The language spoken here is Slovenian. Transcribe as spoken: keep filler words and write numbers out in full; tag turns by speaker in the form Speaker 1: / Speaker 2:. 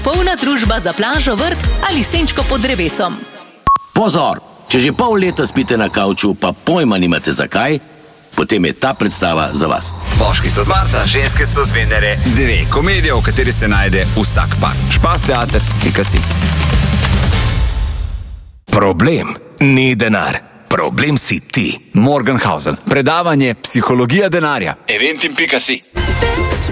Speaker 1: popolna družba za plažo, vrt ali senčko pod drevesom.
Speaker 2: Pozor! Če že pol leta spite na kavču, pa pojma nimate zakaj, potem je ta predstava za vas.
Speaker 3: Moški so z Marsa, ženske so z Venere. Dve komedije, v kateri se najde vsak par. Špas teater, pika si.
Speaker 4: Problem ni denar. Problem si ti.
Speaker 3: Morgenhausen. Predavanje Psihologija denarja. eventim pika si.